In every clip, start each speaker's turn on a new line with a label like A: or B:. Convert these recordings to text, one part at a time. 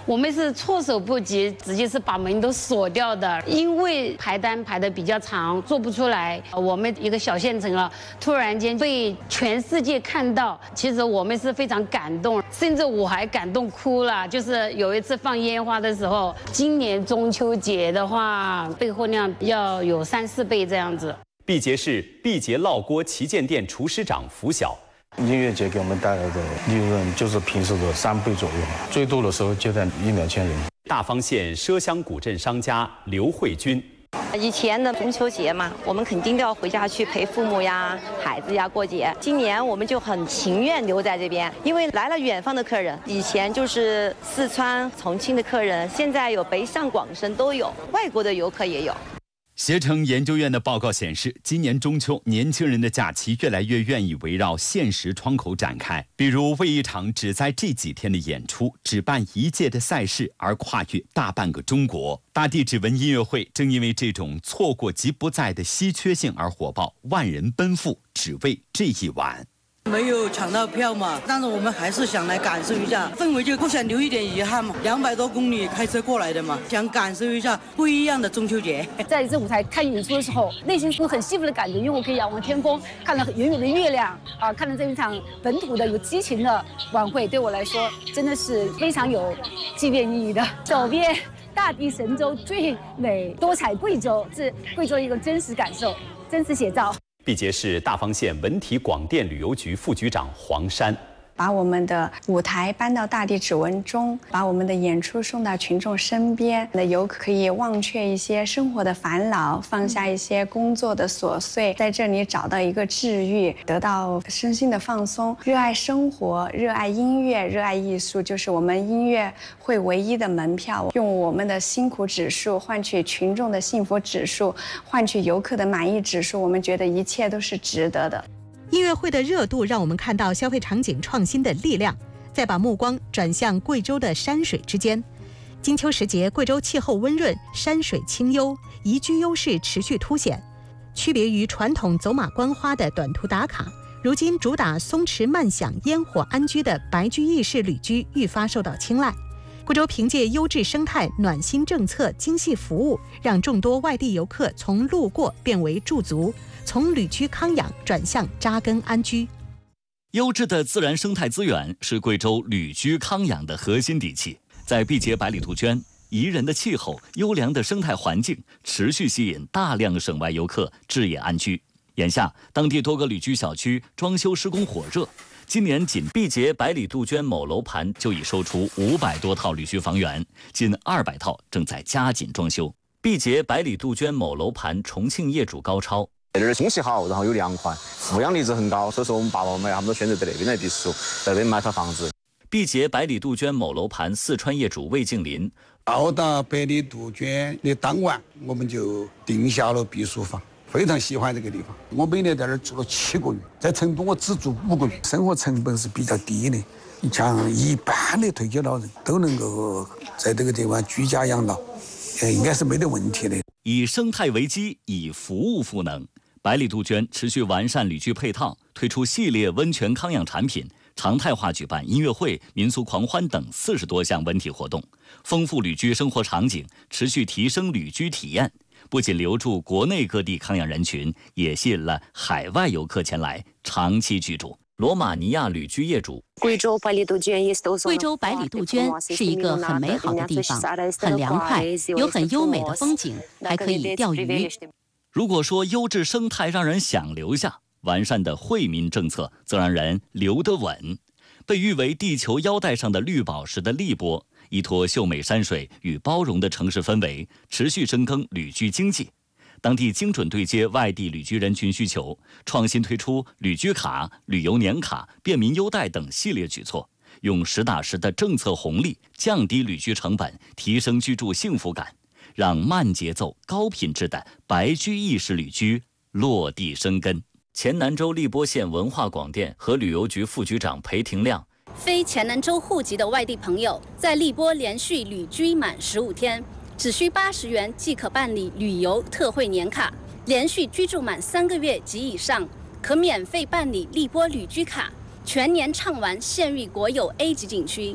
A: 我们是措手不及，直接是把门都锁掉的，因为排单排的比较长，做不出来。我们一个小县城啊，突然间被全世界看到，其实我们是非常感动，甚至我还感动哭了。就是有一次放烟花的时候，今年中秋节的话，备货量要有3、4倍这样子。
B: 毕节市毕节烙锅旗舰店厨师长符晓。
C: 音乐节给我们带来的利润就是平时的3倍左右，最多的时候接待1、2千人。
B: 大方县麝乡古镇商家刘慧君。
D: 以前的中秋节嘛，我们肯定都要回家去陪父母呀、孩子呀过节。今年我们就很情愿留在这边，因为来了远方的客人，以前就是四川、重庆的客人，现在有北上广深都有，外国的游客也有。
E: 携程研究院的报告显示，今年中秋，年轻人的假期越来越愿意围绕现实窗口展开。比如，为一场只在这几天的演出，只办1届的赛事而跨越大半个中国。大地指纹音乐会正因为这种错过即不在的稀缺性而火爆，万人奔赴，只为这一晚。
F: 没有抢到票嘛，但是我们还是想来感受一下氛围，就不想留一点遗憾嘛。200多公里开车过来的嘛，想感受一下不一样的中秋节。
G: 在这舞台看演出的时候，内心是很幸福的感觉，因为我可以仰望天空，看到远远的月亮啊，看到这一场本土的有激情的晚会，对我来说真的是非常有纪念意义的。走遍大地神州最美多彩贵州，是贵州一个真实感受，真实写照。
B: 毕节市大方县文体广电旅游局副局长黄山。
H: 把我们的舞台搬到大地指纹中，把我们的演出送到群众身边，那游客可以忘却一些生活的烦恼，放下一些工作的琐碎，在这里找到一个治愈，得到身心的放松。热爱生活，热爱音乐，热爱艺术，就是我们音乐会唯一的门票。用我们的辛苦指数换取群众的幸福指数，换取游客的满意指数，我们觉得一切都是值得的。
I: 音乐会的热度让我们看到消费场景创新的力量，再把目光转向贵州的山水之间。金秋时节，贵州气候温润，山水清幽，宜居优势持续凸显。区别于传统走马观花的短途打卡，如今主打松弛慢享、烟火安居的白居易式旅居愈发受到青睐。贵州凭借优质生态、暖心政策、精细服务，让众多外地游客从路过变为驻足，从旅居康养转向扎根安居。
J: 优质的自然生态资源是贵州旅居康养的核心底气。在毕节百里杜鹃，宜人的气候、优良的生态环境持续吸引大量省外游客置业安居。眼下，当地多个旅居小区装修施工火热。今年仅毕节百里杜鹃某楼盘就已售出500多套旅居房源，近200套正在加紧装修。毕节百里杜鹃某楼盘重庆业主高超。
C: 这儿空气好，然后又凉快，负氧离子很高，所以说我们爸爸妈妈他们都选择在那边来避暑，在那边买套房子。
J: 毕节百里杜鹃某楼盘四川业主魏静林。
K: 到达百里杜鹃的当晚，我们就定下了避暑房。非常喜欢这个地方，我每年在这儿住了7个月，在成都我只住5个月，生活成本是比较低的。你像一般的退休老人都能够在这个地方居家养老，应该是没得问题的。
J: 以生态为基，以服务赋能。百里杜鹃持续完善旅居配套，推出系列温泉康养产品，常态化举办音乐会、民俗狂欢等40多项文体活动，丰富旅居生活场景，持续提升旅居体验。不仅留住国内各地康养人群，也吸引了海外游客前来长期居住。罗马尼亚旅居业主。
L: 贵州百里杜鹃是一个很美好的地方，很凉快，有很优美的风景，还可以钓鱼。
J: 如果说优质生态让人想留下，完善的惠民政策则让人留得稳。被誉为地球腰带上的绿宝石的荔波，依托秀美山水与包容的城市氛围，持续深耕旅居经济。当地精准对接外地旅居人群需求，创新推出旅居卡、旅游年卡、便民优待等系列举措，用实打实的政策红利降低旅居成本，提升居住幸福感，让慢节奏、高品质的白居易式旅居落地生根。黔南州荔波县文化广电和旅游局副局长裴廷亮。
M: 非黔南州户籍的外地朋友，在荔波连续旅居满15天，只需80元即可办理旅游特惠年卡，连续居住满3个月及以上，可免费办理荔波旅居卡，全年畅玩县域国有 A 级景区。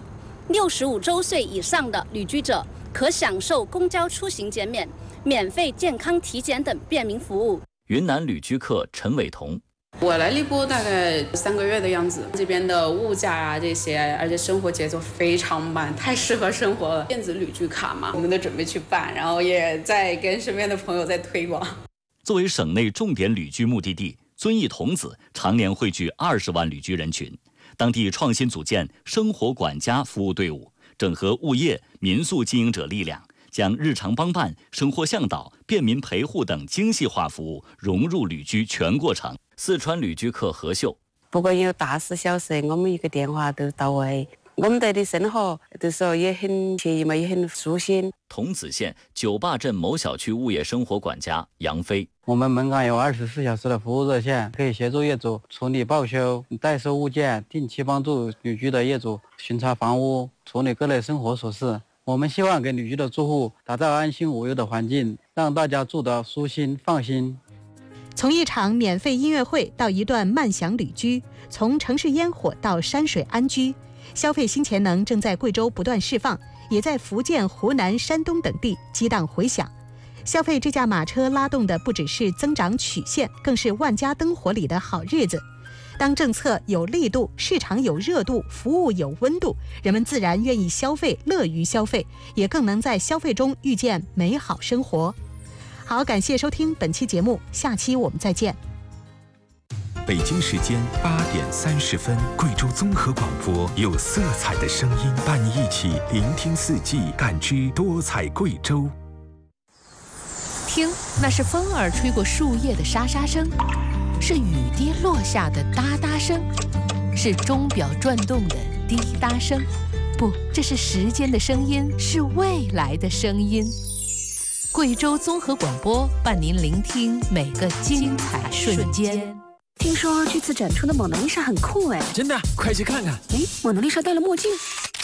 M: 65周岁以上的旅居者可享受公交出行减免、免费健康体检等便民服务。
J: 云南旅居客陈伟彤。
N: 我来荔波大概3个月的样子，这边的物价啊这些，而且生活节奏非常慢，太适合生活了。电子旅居卡嘛，我们都准备去办，然后也在跟身边的朋友在推广。
J: 作为省内重点旅居目的地，遵义桐梓常年汇聚20万旅居人群。当地创新组建生活管家服务队伍，整合物业、民宿经营者力量，将日常帮办、生活向导、便民陪护等精细化服务融入旅居全过程。四川旅居客何秀，
O: 不管有大事小事，我们一个电话都到位。我们的生活的时候也很惬意嘛，也很舒心。
J: 桐梓县九坝镇某小区物业生活管家杨飞，
P: 我们门岗有24小时的服务热线，可以协助业主处理报修、代收物件，定期帮助旅居的业主巡查房屋，处理各类生活琐事。我们希望给旅居的住户打造安心无忧的环境，让大家住得舒心放心。
I: 从一场免费音乐会到一段慢享旅居，从城市烟火到山水安居，消费新潜能正在贵州不断释放，也在福建、湖南、山东等地激荡回响。消费这架马车拉动的不只是增长曲线，更是万家灯火里的好日子。当政策有力度，市场有热度，服务有温度，人们自然愿意消费，乐于消费，也更能在消费中遇见美好生活。好，感谢收听本期节目，下期我们再见。
Q: 北京时间8点30分，贵州综合广播有色彩的声音，伴你一起聆听四季，感知多彩贵州。
R: 听，那是风儿吹过树叶的沙沙声，是雨滴落下的哒哒声，是钟表转动的滴答声。不，这是时间的声音，是未来的声音。贵州综合广播伴您聆听每个精彩瞬间。
S: 听说这次展出的蒙娜丽莎很酷哎！
T: 真的，快去看看。
S: 哎，蒙娜丽莎戴了墨镜。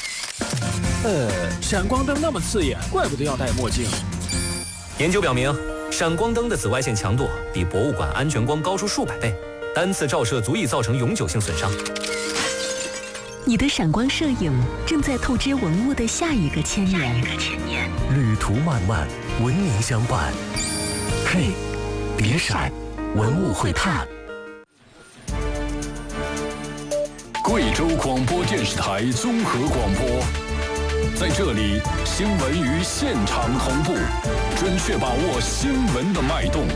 T: 闪光灯那么刺眼，怪不得要戴墨镜。
U: 研究表明，闪光灯的紫外线强度比博物馆安全光高出数百倍，单次照射足以造成永久性损伤。
S: 你的闪光摄影正在透支文物的下一个千年。
V: 旅途漫漫，文明相伴。嘿，别闪，文物会探。
W: 贵州广播电视台综合广播，在这里，新闻与现场同步，准确把握新闻的脉动。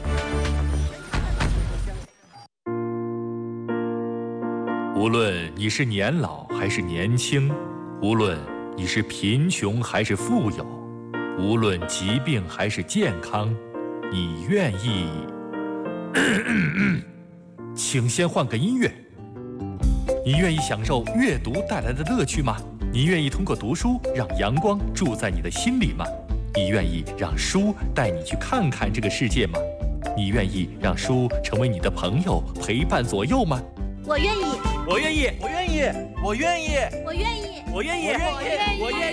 X: 无论你是年老还是年轻，无论你是贫穷还是富有，无论疾病还是健康，你愿意？请先换个音乐。你愿意享受阅读带来的乐趣吗？你愿意通过读书让阳光住在你的心里吗？你愿意让书带你去看看这个世界吗？你愿意让书成为你的朋友，陪伴左右吗？
Y: 我愿意，
T: 我愿意，我愿意，我愿意，
Y: 我愿意，
T: 我愿意，我愿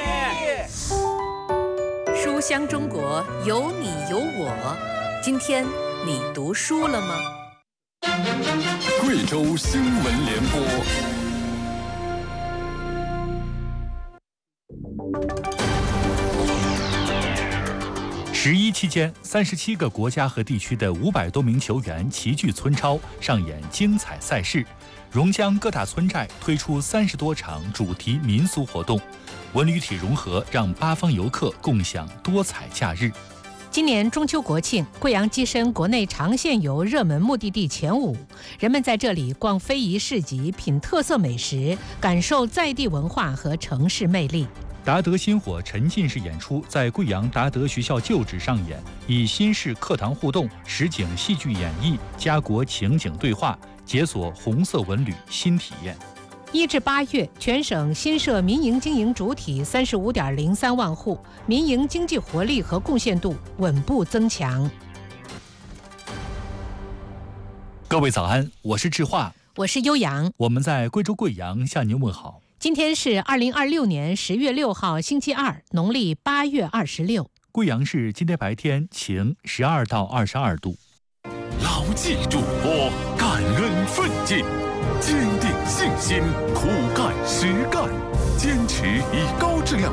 R: 意。书香中国，有你有我。今天你读书了吗？
W: 贵州新闻联播。
X: 11期间，37个国家和地区的500多名球员齐聚村超，上演精彩赛事。榕江各大村寨推出30多场主题民俗活动，文旅体融合，让8方游客共享多彩假日。
R: 今年中秋国庆，贵阳跻身国内长线游热门目的地前5，人们在这里逛非遗市集，品特色美食，感受在地文化和城市魅力。
X: 达德新火沉浸式演出在贵阳达德学校旧址上演，以新式课堂互动、实景戏剧演绎、家国情景对话，解锁红色文旅新体验。
R: 1至8月，全省新设民营经营主体35.03万户，民营经济活力和贡献度稳步增强。
X: 各位早安，我是智化，
R: 我是悠扬，
X: 我们在贵州贵阳向您问好。
R: 今天是2026年10月6号，星期二，农历8月26。
X: 贵阳市今天白天晴，12到22度。
V: 牢记嘱托，感恩奋进，坚定信心，苦干实干，
W: 坚持以高质量